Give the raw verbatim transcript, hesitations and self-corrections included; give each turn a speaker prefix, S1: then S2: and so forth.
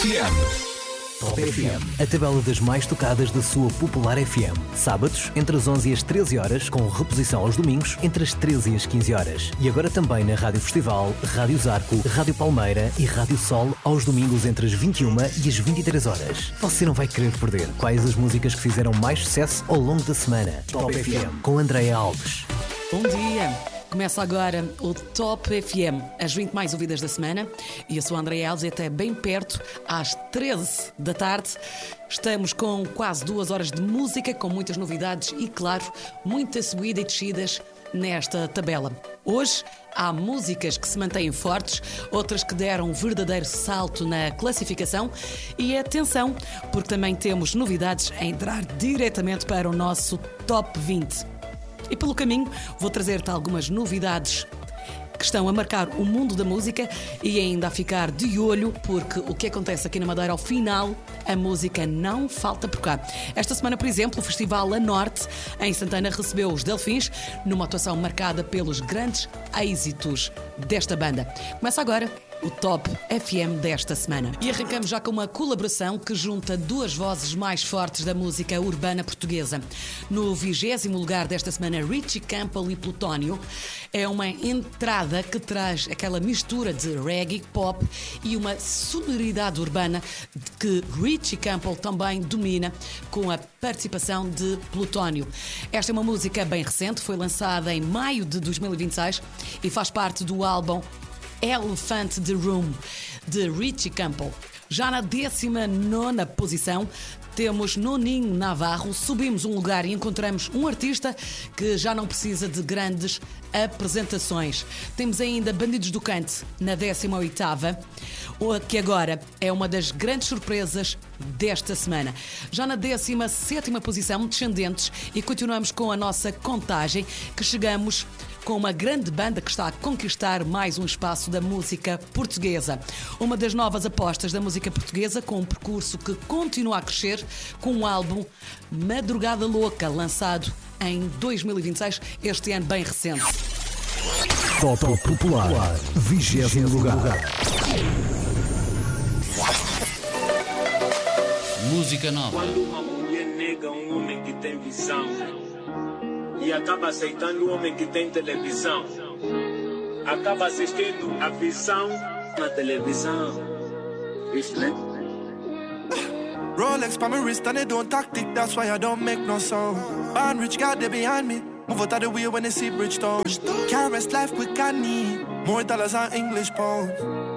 S1: F M. Top F M, a tabela das mais tocadas da sua popular F M. Sábados, entre as onze e as treze horas, com reposição aos domingos, entre as treze e as quinze horas. E agora também na Rádio Festival, Rádio Zarco, Rádio Palmeira e Rádio Sol, aos domingos entre as vinte e uma e as vinte e três horas. Você não vai querer perder quais as músicas que fizeram mais sucesso ao longo da semana. Top F M, com Andréa Alves.
S2: Bom dia! Começa agora o Top F M, as vinte mais ouvidas da semana. E eu sou a Andréa Alves e até bem perto, às treze da tarde. Estamos com quase duas horas de música, com muitas novidades e, claro, muita subida e descidas nesta tabela. Hoje há músicas que se mantêm fortes, outras que deram um verdadeiro salto na classificação. E atenção, porque também temos novidades a entrar diretamente para o nosso Top vinte. E pelo caminho vou trazer-te algumas novidades que estão a marcar o mundo da música e ainda a ficar de olho, porque o que acontece aqui na Madeira, ao final, a música não falta por cá. Esta semana, por exemplo, o Festival A Norte, em Santana, recebeu os Delfins numa atuação marcada pelos grandes êxitos desta banda. Começa agora o Top F M desta semana. E arrancamos já com uma colaboração que junta duas vozes mais fortes da música urbana portuguesa. No vigésimo lugar desta semana, Richie Campbell e Plutónio. É uma entrada que traz aquela mistura de reggae, pop e uma sonoridade urbana que Richie Campbell também domina, com a participação de Plutónio. Esta é uma música bem recente, foi lançada em maio de dois mil e vinte e seis e faz parte do álbum Elephant the Room, de Richie Campbell. Já na décima nona posição temos Noninho Navarro. Subimos um lugar e encontramos um artista que já não precisa de grandes apresentações. Temos ainda Bandidos do Cante na décima oitava, que agora é uma das grandes surpresas desta semana. Já na décima sétima posição, Descendentes, e continuamos com a nossa contagem, que chegamos com uma grande banda que está a conquistar mais um espaço da música portuguesa. Uma das novas apostas da música portuguesa, com um percurso que continua a crescer, com um álbum Madrugada Louca, lançado em dois mil e vinte e seis, este ano bem recente.
S1: Top Popular, vigésimo lugar.
S3: Música nova.
S4: Quando uma mulher nega um homem que tem visão e acaba aceitando o homem que tem televisão, acaba assistindo a visão na televisão. Isso, né?
S5: Rolex by my wrist and they don't tactic, that's why I don't make no sound. Born rich, God they behind me, move out of the way when they see Bridgestone. Can't rest life quick, I need more dollars on English pounds.